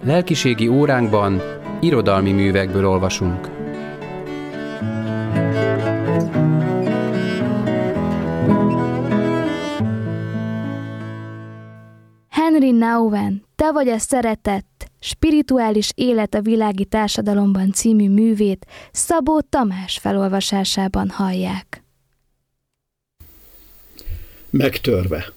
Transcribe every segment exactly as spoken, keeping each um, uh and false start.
Lelkiségi óránkban irodalmi művekből olvasunk. Henri Nouwen, Te vagy a szeretet, spirituális élet a világi társadalomban című művét Szabó Tamás felolvasásában hallják. Megtörve.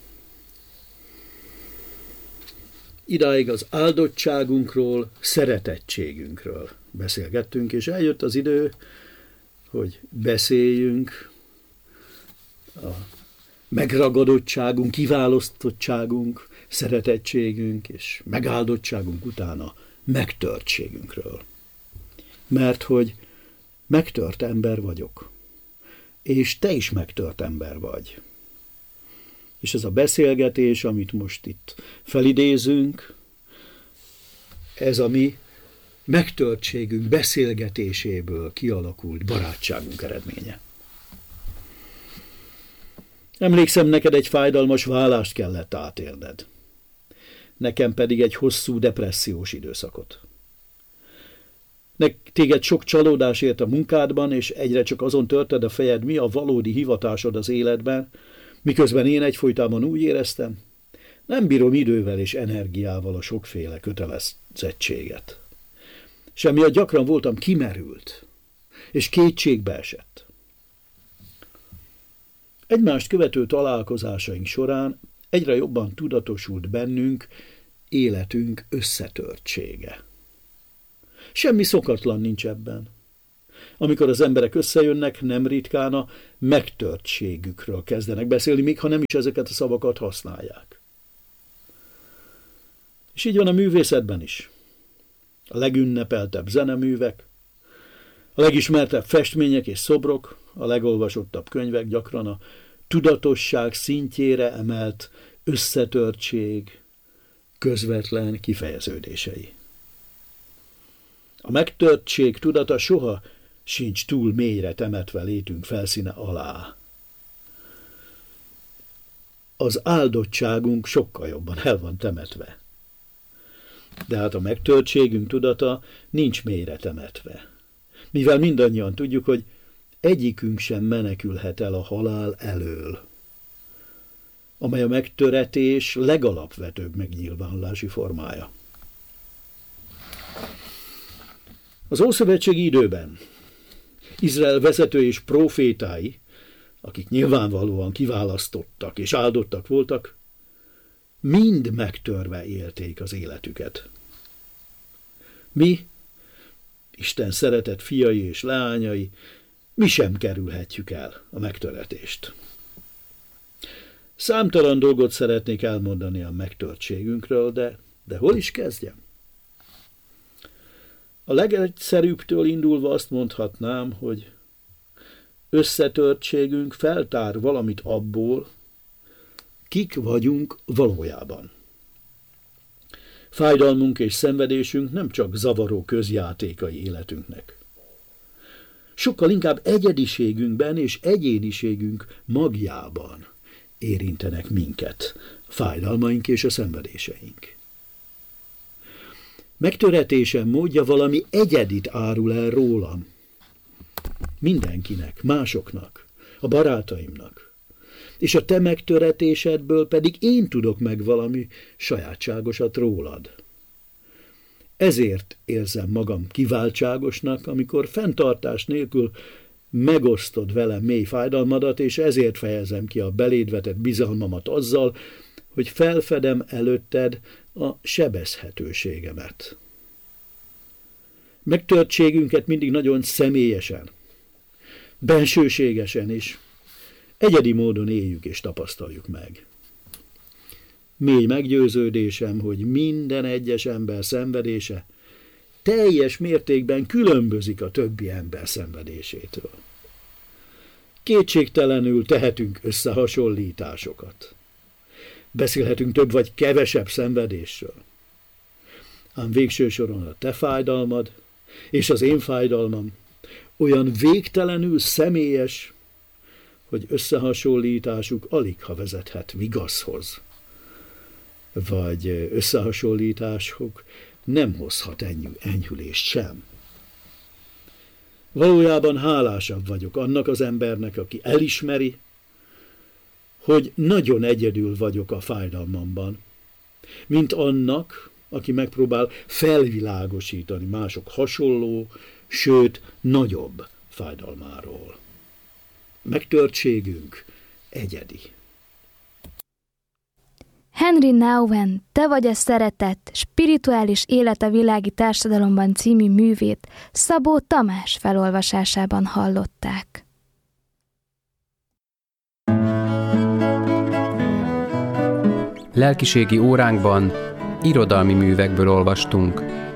Idáig az áldottságunkról, szeretettségünkről beszélgettünk, és eljött az idő, hogy beszéljünk a megragadottságunk, kiválasztottságunk, szeretettségünk és megáldottságunk után a megtörtségünkről. Mert hogy megtört ember vagyok, és te is megtört ember vagy. És ez a beszélgetés, amit most itt felidézünk, ez a mi megtörtségünk beszélgetéséből kialakult barátságunk eredménye. Emlékszem, neked egy fájdalmas vállást kellett átélned. Nekem pedig egy hosszú depressziós időszakot. Téged sok csalódás ért a munkádban, és egyre csak azon törted a fejed, mi a valódi hivatásod az életben, miközben én egyfolytában úgy éreztem, nem bírom idővel és energiával a sokféle kötelezettséget. Semmiatt gyakran voltam kimerült, és kétségbe esett. Egymást követő találkozásaink során egyre jobban tudatosult bennünk életünk összetörtsége. Semmi szokatlan nincs ebben. Amikor az emberek összejönnek, nem ritkán a megtörtségükről kezdenek beszélni, még ha nem is ezeket a szavakat használják. És így van a művészetben is. A legünnepeltebb zeneművek, a legismertebb festmények és szobrok, a legolvasottabb könyvek gyakran a tudatosság szintjére emelt összetörtség közvetlen kifejeződései. A megtörtség tudata soha sincs túl mélyre temetve létünk felszíne alá. Az áldottságunk sokkal jobban el van temetve. De hát a megtörtségünk tudata nincs mélyre temetve. Mivel mindannyian tudjuk, hogy egyikünk sem menekülhet el a halál elől, amely a megtöretés legalapvetőbb megnyilvánulási formája. Az ószövetségi időben Izrael vezető és prófétái, akik nyilvánvalóan kiválasztottak és áldottak voltak, mind megtörve élték az életüket. Mi, Isten szeretett fiai és leányai, mi sem kerülhetjük el a megtöretést. Számtalan dolgot szeretnék elmondani a megtörtségünkről, de, de hol is kezdjem? A legegyszerűbbtől indulva azt mondhatnám, hogy összetörtségünk feltár valamit abból, kik vagyunk valójában. Fájdalmunk és szenvedésünk nem csak zavaró közjátékai életünknek. Sokkal inkább egyediségünkben és egyéniségünk magjában érintenek minket, a fájdalmaink és a szenvedéseink. Megtöretésem módja valami egyedit árul el rólam. Mindenkinek, másoknak, a barátaimnak. És a te megtöretésedből pedig én tudok meg valami sajátságosat rólad. Ezért érzem magam kiváltságosnak, amikor fenntartás nélkül megosztod velem mély fájdalmadat, és ezért fejezem ki a beléd vetett bizalmamat azzal, hogy felfedem előtted a sebezhetőségemet. Megtörtségünket mindig nagyon személyesen, bensőségesen és egyedi módon éljük és tapasztaljuk meg. Mély meggyőződésem, hogy minden egyes ember szenvedése teljes mértékben különbözik a többi ember szenvedésétől. Kétségtelenül tehetünk összehasonlításokat. Beszélhetünk több vagy kevesebb szenvedésről. Ám végső soron a te fájdalmad és az én fájdalmam olyan végtelenül személyes, hogy összehasonlításuk aligha vezethet vigaszhoz. Vagy összehasonlítások nem hozhat enyhül, enyhülést sem. Valójában hálásabb vagyok annak az embernek, aki elismeri, hogy nagyon egyedül vagyok a fájdalmamban, mint annak, aki megpróbál felvilágosítani mások hasonló, sőt, nagyobb fájdalmáról. Megtörtségünk egyedi. Henri Nouwen, Te vagy a szeretet, spirituális élet a világi társadalomban című művét Szabó Tamás felolvasásában hallották. Lelkiségi óránkban irodalmi művekből olvastunk.